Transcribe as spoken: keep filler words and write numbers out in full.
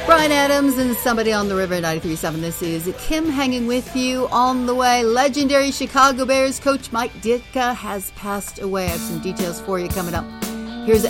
Bryan Adams and Somebody on the River, ninety-three point seven. This is Kim hanging with you on the way. Legendary Chicago Bears coach Mike Ditka has passed away. I have some details for you coming up.